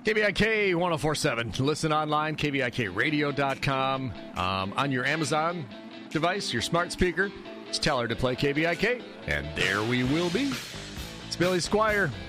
KVIK 1047. Listen online, KVIKradio.com. On your Amazon device, your smart speaker, just tell her to play KVIK, and there we will be. It's Billy Squire.